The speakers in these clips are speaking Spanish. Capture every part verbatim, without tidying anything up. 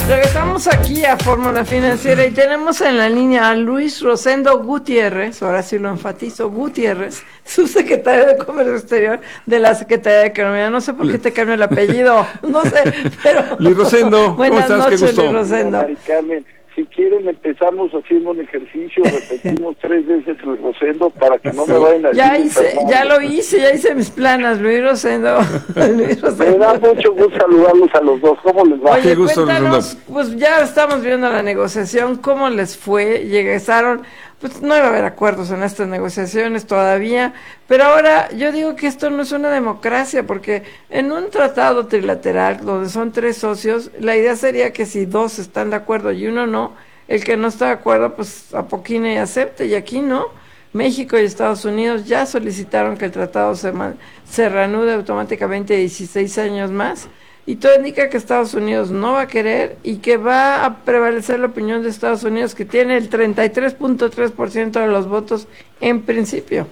Regresamos aquí a Fórmula Financiera y tenemos en la línea a Luis Rosendo Gutiérrez, ahora sí lo enfatizo, Gutiérrez, subsecretario de Comercio Exterior de la Secretaría de Economía. No sé por qué te cambio el apellido, no sé, pero... Luis Rosendo, ¿cómo estás? Buenas noches, qué gusto. Luis Rosendo. Mari Carmen, si quieren empezamos haciendo un ejercicio, repetimos tres veces Luis Rosendo para que no me vayan a Ya decir hice, Fernando. ya lo hice, ya hice mis planas, Luis Rosendo. Luis Rosendo. Me da mucho gusto saludarlos a los dos. ¿Cómo les va? Oye, Qué gusto, cuéntanos, pues ya estamos viendo la negociación, ¿cómo les fue? Llegaron, pues no iba a haber acuerdos en estas negociaciones todavía, pero ahora yo digo que esto no es una democracia, porque en un tratado trilateral donde son tres socios, la idea sería que si dos están de acuerdo y uno no, el que no está de acuerdo, pues apoquine y acepte, y aquí no. México y Estados Unidos ya solicitaron que el tratado se, man, se reanude automáticamente dieciséis años más, y todo indica que Estados Unidos no va a querer y que va a prevalecer la opinión de Estados Unidos, que tiene el treinta y tres punto tres por ciento de los votos en principio.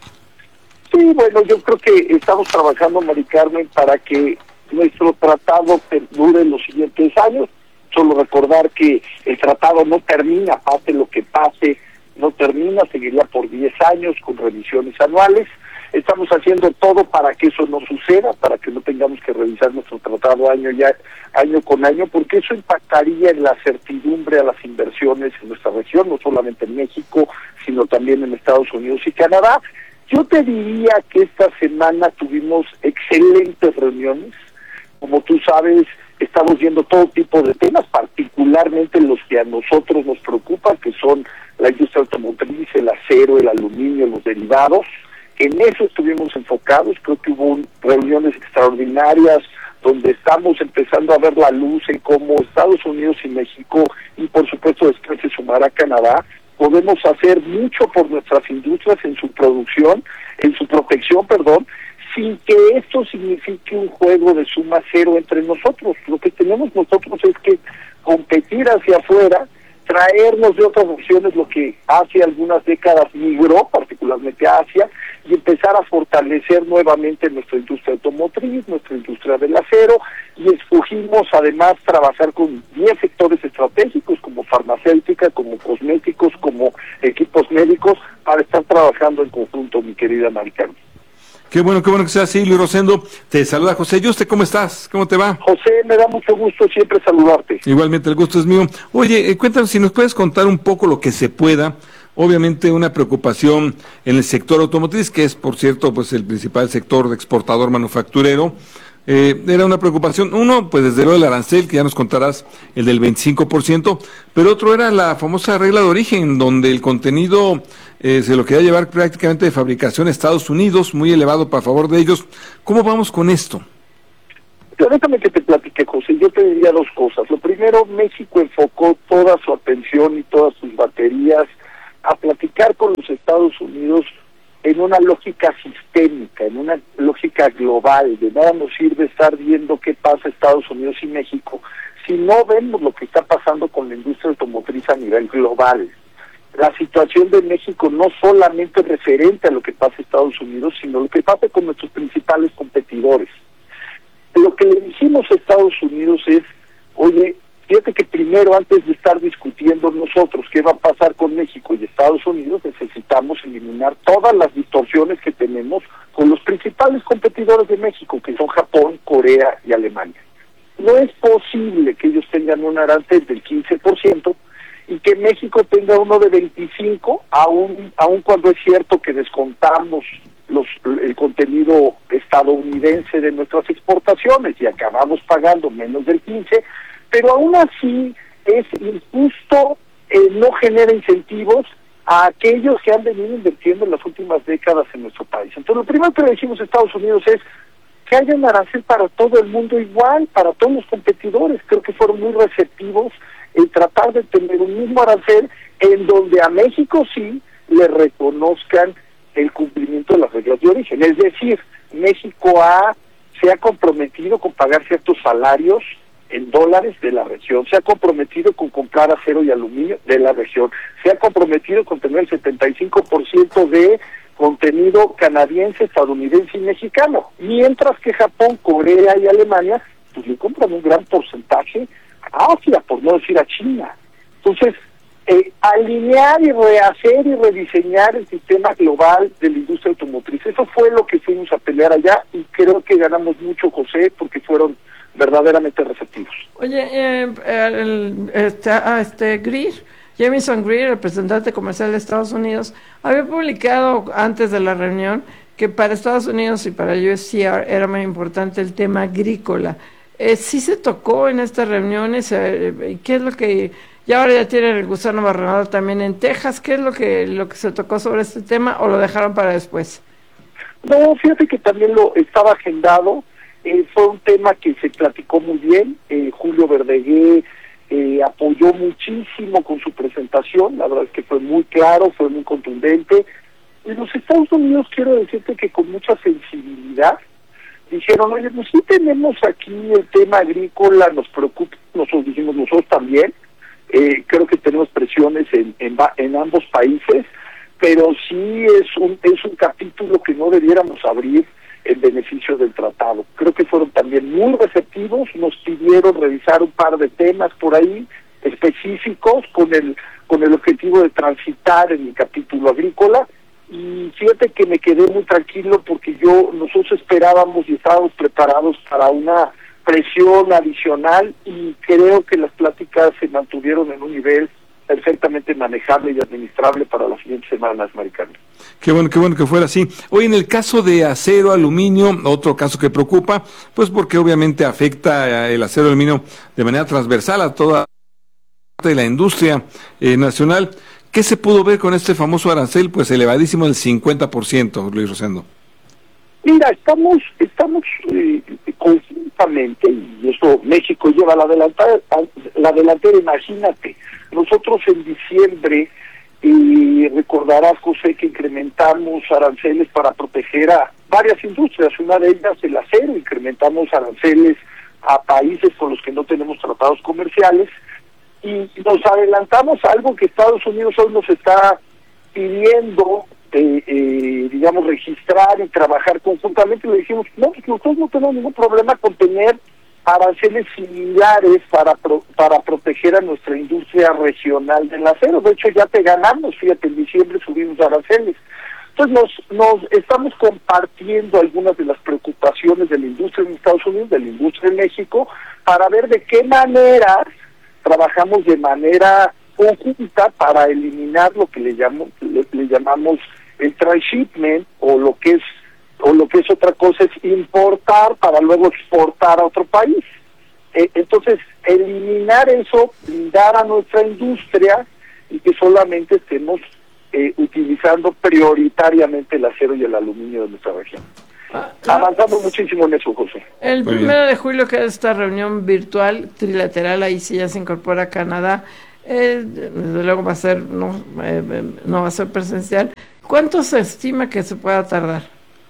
Sí, bueno, yo creo que estamos trabajando, Mari Carmen, para que nuestro tratado perdure en los siguientes años. Solo recordar que el tratado no termina, pase lo que pase, no termina, seguiría por diez años con revisiones anuales. Estamos haciendo todo para que eso no suceda, para que no tengamos que revisar nuestro tratado año ya año con año, porque eso impactaría en la certidumbre a las inversiones en nuestra región, no solamente en México, sino también en Estados Unidos y Canadá. Yo te diría que esta semana tuvimos excelentes reuniones. Como tú sabes, estamos viendo todo tipo de temas, particularmente los que a nosotros nos preocupan, que son la industria automotriz, el acero, el aluminio, los derivados. En eso estuvimos enfocados. Creo que hubo un, reuniones extraordinarias donde estamos empezando a ver la luz en cómo Estados Unidos y México, y por supuesto después se sumará Canadá, podemos hacer mucho por nuestras industrias en su producción, en su protección, perdón, sin que esto signifique un juego de suma cero entre nosotros. Lo que tenemos nosotros es que competir hacia afuera, traernos de otras opciones lo que hace algunas décadas migró, particularmente a Asia, y empezar a fortalecer nuevamente nuestra industria automotriz, nuestra industria del acero, y escogimos además trabajar con diez sectores estratégicos como farmacéutica, como cosméticos, como equipos médicos, para estar trabajando en conjunto, mi querida Mari Carmen. Qué bueno, qué bueno que sea así, Luis Rosendo. Te saluda José Yuste, ¿cómo estás? ¿Cómo te va? José, me da mucho gusto siempre saludarte. Igualmente, el gusto es mío. Oye, eh, cuéntanos si nos puedes contar un poco lo que se pueda. Obviamente una preocupación en el sector automotriz, que es, por cierto, pues el principal sector de exportador manufacturero. Eh, era una preocupación, uno, pues desde luego el arancel, que ya nos contarás, el del veinticinco por ciento, pero otro era la famosa regla de origen, donde el contenido eh, se lo quería llevar prácticamente de fabricación a Estados Unidos, muy elevado para favor de ellos. ¿Cómo vamos con esto? Pero déjame que te platique, José. Yo te diría dos cosas. Lo primero, México enfocó toda su atención y todas sus baterías a platicar con los Estados Unidos en una lógica sistémica, en una lógica global. De nada nos sirve estar viendo qué pasa Estados Unidos y México si no vemos lo que está pasando con la industria automotriz a nivel global. La situación de México no solamente es referente a lo que pasa en Estados Unidos, sino lo que pasa con nuestros principales competidores. Lo que le dijimos a Estados Unidos es, oye, fíjate que primero, antes de estar discutiendo nosotros qué va a pasar con México y Estados Unidos, necesitamos eliminar todas las distorsiones que tenemos con los principales competidores de México, que son Japón, Corea y Alemania. No es posible que ellos tengan un arancel del quince por ciento y que México tenga uno de veinticinco por ciento, aun, aun cuando es cierto que descontamos los, el contenido estadounidense de nuestras exportaciones y acabamos pagando menos del quince por ciento, pero aún así es injusto, eh, no genera incentivos a aquellos que han venido invirtiendo en las últimas décadas en nuestro país. Entonces, lo primero que le decimos a Estados Unidos es que haya un arancel para todo el mundo igual, para todos los competidores. Creo que fueron muy receptivos en tratar de tener un mismo arancel en donde a México sí le reconozcan el cumplimiento de las reglas de origen. Es decir, México ha, se ha comprometido con pagar ciertos salarios en dólares de la región, se ha comprometido con comprar acero y aluminio de la región, se ha comprometido con tener el setenta y cinco por ciento de contenido canadiense, estadounidense y mexicano, mientras que Japón, Corea y Alemania pues le compran un gran porcentaje a a Asia, por no decir a China. Entonces, eh, alinear y rehacer y rediseñar el sistema global de la industria automotriz, eso fue lo que fuimos a pelear allá, y creo que ganamos mucho, José, porque fueron verdaderamente receptivos. Oye, eh, el, este, ah, este Greer, Jamieson Greer, representante comercial de Estados Unidos, había publicado antes de la reunión que para Estados Unidos y para U S C R era muy importante el tema agrícola. Eh, ¿Sí se tocó en estas reuniones? Eh, ¿Qué es lo que... Y ahora ya tienen el gusano barrenador también en Texas? ¿Qué es lo que lo que se tocó sobre este tema o lo dejaron para después? No, fíjate que también lo estaba agendado. Eh, fue un tema que se platicó muy bien. Eh, Julio Verdegué eh, apoyó muchísimo con su presentación. La verdad es que fue muy claro, fue muy contundente. En los Estados Unidos, quiero decirte que con mucha sensibilidad dijeron, oye, pues sí tenemos aquí el tema agrícola, nos preocupa, nosotros dijimos nosotros también. Eh, creo que tenemos presiones en, en, en ambos países, pero sí es un, es un capítulo que no debiéramos abrir en beneficio del tratado. Creo que fueron también muy receptivos, nos pidieron revisar un par de temas por ahí específicos con el, con el objetivo de transitar en el capítulo agrícola, y fíjate que me quedé muy tranquilo porque yo nosotros esperábamos y estábamos preparados para una presión adicional, y creo que las pláticas se mantuvieron en un nivel perfectamente manejable y administrable para las siguientes semanas, Maricarmen. Qué bueno, qué bueno que fuera así. Hoy en el caso de acero, aluminio, otro caso que preocupa, pues porque obviamente afecta el acero, aluminio de manera transversal a toda la industria eh, nacional. ¿Qué se pudo ver con este famoso arancel? Pues elevadísimo del cincuenta por ciento, Luis Rosendo. Mira, estamos estamos eh, conjuntamente, y eso México lleva la delantera, la delantera, imagínate. Nosotros en diciembre, eh, recordarás, José, que incrementamos aranceles para proteger a varias industrias, una de ellas el acero. Incrementamos aranceles a países con los que no tenemos tratados comerciales, y nos adelantamos a algo que Estados Unidos hoy nos está pidiendo, Eh, eh, digamos, registrar y trabajar conjuntamente. Le dijimos, no, pues nosotros no tenemos ningún problema con tener aranceles similares para pro, para proteger a nuestra industria regional del acero. De hecho, ya te ganamos, fíjate, en diciembre subimos aranceles. Entonces, nos, nos estamos compartiendo algunas de las preocupaciones de la industria en Estados Unidos, de la industria en México, para ver de qué manera trabajamos de manera conjunta para eliminar lo que le, llamo, le, le llamamos el transshipment, o lo que es o lo que es otra cosa es importar para luego exportar a otro país. Eh, entonces, eliminar eso, dar a nuestra industria, y que solamente estemos eh, utilizando prioritariamente el acero y el aluminio de nuestra región. Ah, Avanzamos ah, muchísimo en eso, José. El primero de julio queda esta reunión virtual trilateral, ahí sí ya se incorpora Canadá. Eh, desde luego va a ser no eh, no va a ser presencial. ¿Cuánto se estima que se pueda tardar?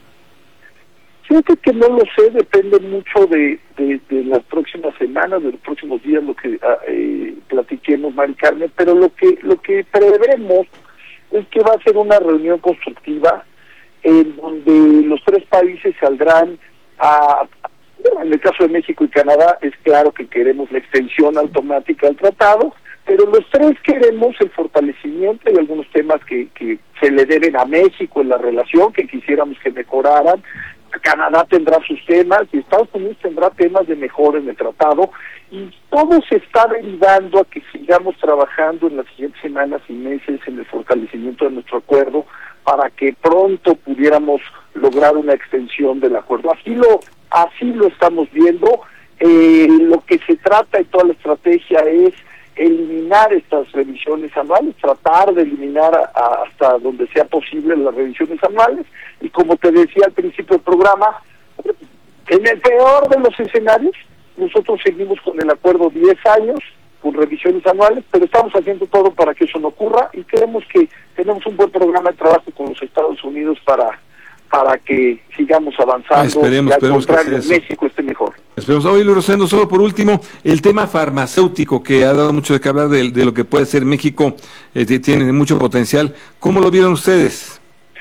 Fíjate que no lo sé, depende mucho de, de, de las próximas semanas, de los próximos días, lo que eh, platiquemos, Mari Carmen, pero lo que lo que prevemos es que va a ser una reunión constructiva en donde los tres países saldrán a, en el caso de México y Canadá, es claro que queremos la extensión automática del tratado, pero los tres queremos el fortalecimiento y algunos temas que, que se le deben a México en la relación, que quisiéramos que mejoraran. Canadá tendrá sus temas y Estados Unidos tendrá temas de mejora en el tratado, y todo se está derivando a que sigamos trabajando en las siguientes semanas y meses en el fortalecimiento de nuestro acuerdo para que pronto pudiéramos lograr una extensión del acuerdo. Así lo, así lo estamos viendo. Eh, lo que se trata y toda la estrategia es eliminar estas revisiones anuales, tratar de eliminar a, a, hasta donde sea posible las revisiones anuales, y como te decía al principio del programa, en el peor de los escenarios, nosotros seguimos con el acuerdo diez años, con revisiones anuales, pero estamos haciendo todo para que eso no ocurra, y creemos que tenemos un buen programa de trabajo con los Estados Unidos para para que sigamos avanzando. Ah, esperemos, y al esperemos contrario, que México esté mejor. Esperemos. Oye, Luis Rosendo, solo por último, el tema farmacéutico, que ha dado mucho de qué hablar de, de lo que puede ser México, eh, tiene mucho potencial. ¿Cómo lo vieron ustedes?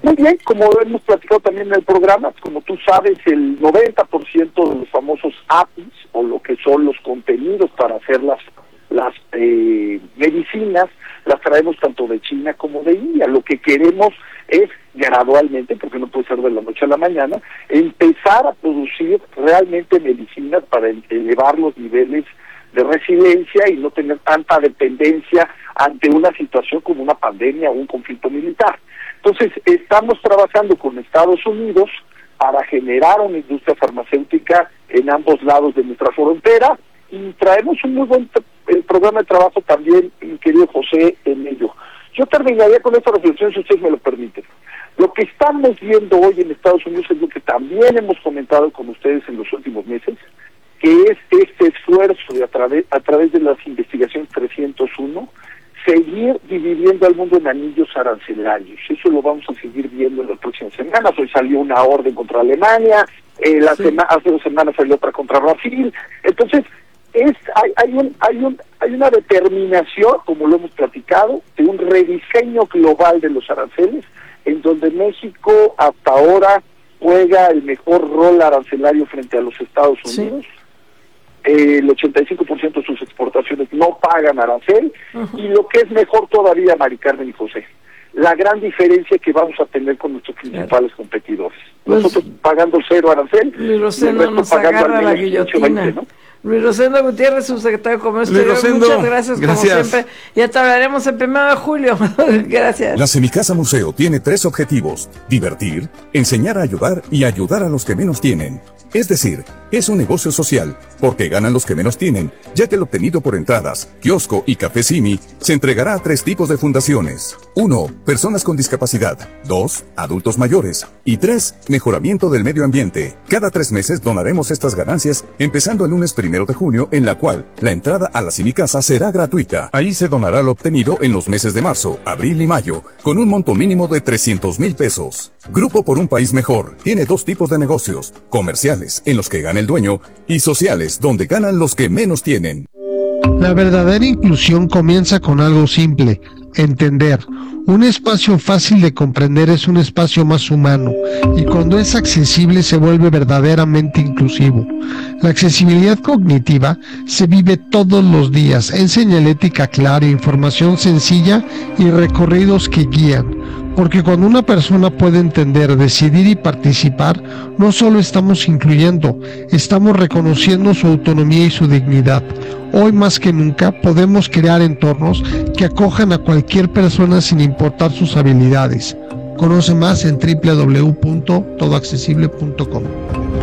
Muy bien, como hemos platicado también en el programa, como tú sabes, el noventa por ciento de los famosos A P Is, o lo que son los contenidos para hacer las, las eh, medicinas, las traemos tanto de China como de India. Lo que queremos es gradualmente, porque no puede ser de la noche a la mañana, empezar a producir realmente medicinas para elevar los niveles de resiliencia y no tener tanta dependencia ante una situación como una pandemia o un conflicto militar. Entonces, estamos trabajando con Estados Unidos para generar una industria farmacéutica en ambos lados de nuestra frontera, y traemos un muy buen el programa de trabajo también, mi querido José, en ello. Yo terminaría con esta reflexión, si ustedes me lo permiten. Lo que estamos viendo hoy en Estados Unidos es lo que también hemos comentado con ustedes en los últimos meses, que es este esfuerzo de a través a través de las investigaciones trescientos uno, seguir dividiendo al mundo en anillos arancelarios. Eso lo vamos a seguir viendo en las próximas semanas. Hoy salió una orden contra Alemania, eh, la sí. sema, hace dos semanas salió otra contra Brasil. Entonces, es hay hay un hay un hay una determinación, como lo hemos platicado, de un rediseño global de los aranceles, en donde México hasta ahora juega el mejor rol arancelario frente a los Estados Unidos. Sí. Eh, el ochenta y cinco por ciento de sus exportaciones no pagan arancel, uh-huh. y lo que es mejor todavía, Mari Carmen y José, la gran diferencia que vamos a tener con nuestros principales claro. competidores. Nosotros pues, pagando cero arancel, Luis Rosendo nos agarra la guillotina. veinte, ¿no? Luis Rosendo Gutiérrez, subsecretario de Comercio Exterior, muchas gracias, gracias como siempre. Ya te hablaremos el primero de julio. Gracias. La Semicasa Museo tiene tres objetivos: divertir, enseñar a ayudar y ayudar a los que menos tienen. Es decir, es un negocio social, porque ganan los que menos tienen, ya que el obtenido por entradas, kiosco y café Simi se entregará a tres tipos de fundaciones. Uno, personas con discapacidad. Dos, adultos mayores. Y tres, mejoramiento del medio ambiente. Cada tres meses donaremos estas ganancias, empezando el lunes primero de junio, en la cual la entrada a la Semicasa será gratuita. Ahí se donará lo obtenido en los meses de marzo, abril y mayo, con un monto mínimo de trescientos mil pesos. Grupo por un País Mejor tiene dos tipos de negocios: comerciales, en los que gana el dueño, y sociales, donde ganan los que menos tienen. La verdadera inclusión comienza con algo simple: entender. Un espacio fácil de comprender es un espacio más humano, y cuando es accesible se vuelve verdaderamente inclusivo. La accesibilidad cognitiva se vive todos los días en señalética clara, información sencilla y recorridos que guían. Porque cuando una persona puede entender, decidir y participar, no solo estamos incluyendo, estamos reconociendo su autonomía y su dignidad. Hoy más que nunca podemos crear entornos que acojan a cualquier persona sin importar sus habilidades. Conoce más en doble u doble u doble u punto todo accesible punto com.